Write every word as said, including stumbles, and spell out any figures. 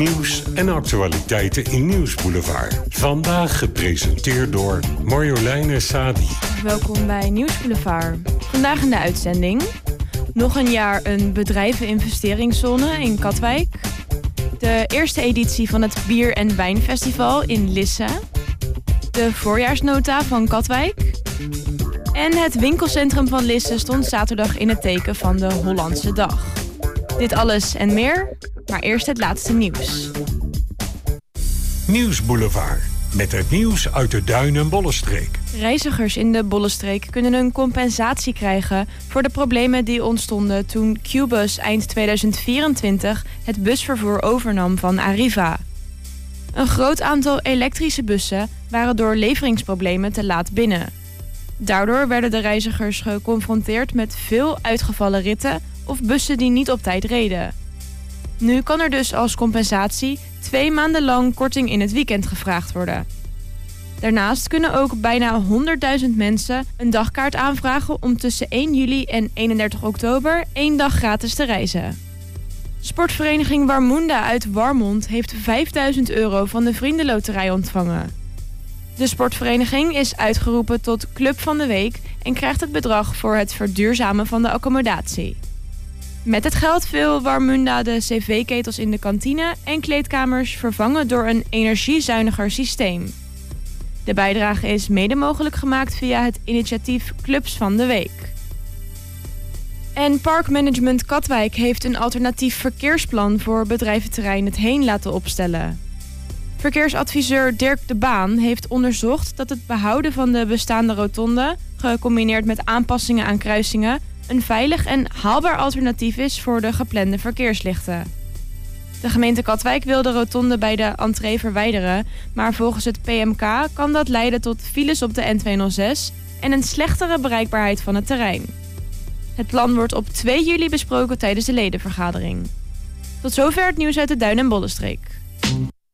Nieuws en actualiteiten in Nieuwsboulevard. Vandaag gepresenteerd door Marjoleine Sadi. Welkom bij Nieuwsboulevard. Vandaag in de uitzending. Nog een jaar een bedrijveninvesteringszone in Katwijk. De eerste editie van het Bier- en Wijnfestival in Lisse. De voorjaarsnota van Katwijk. En het winkelcentrum van Lisse stond zaterdag in het teken van de Hollandse Dag. Dit alles en meer, maar eerst het laatste nieuws. Nieuwsboulevard, met het nieuws uit de Duin- en Bollenstreek. Reizigers in de Bollenstreek kunnen een compensatie krijgen voor de problemen die ontstonden toen Qbus eind tweeduizend vierentwintig het busvervoer overnam van Arriva. Een groot aantal elektrische bussen waren door leveringsproblemen te laat binnen. Daardoor werden de reizigers geconfronteerd met veel uitgevallen ritten of bussen die niet op tijd reden. Nu kan er dus als compensatie twee maanden lang korting in het weekend gevraagd worden. Daarnaast kunnen ook bijna honderdduizend mensen een dagkaart aanvragen om tussen één juli en eenendertig oktober één dag gratis te reizen. Sportvereniging Warmoenda uit Warmond heeft vijfduizend euro van de Vriendenloterij ontvangen. De sportvereniging is uitgeroepen tot Club van de Week en krijgt het bedrag voor het verduurzamen van de accommodatie. Met het geld wil Warmoenda de cv-ketels in de kantine en kleedkamers vervangen door een energiezuiniger systeem. De bijdrage is mede mogelijk gemaakt via het initiatief Clubs van de Week. En Parkmanagement Katwijk heeft een alternatief verkeersplan voor bedrijventerrein Het Heen laten opstellen. Verkeersadviseur Dirk de Baan heeft onderzocht dat het behouden van de bestaande rotonde, gecombineerd met aanpassingen aan kruisingen, een veilig en haalbaar alternatief is voor de geplande verkeerslichten. De gemeente Katwijk wil de rotonde bij de entree verwijderen, maar volgens het P M K kan dat leiden tot files op de N tweehonderdzes en een slechtere bereikbaarheid van het terrein. Het plan wordt op twee juli besproken tijdens de ledenvergadering. Tot zover het nieuws uit de Duin- en Bollenstreek.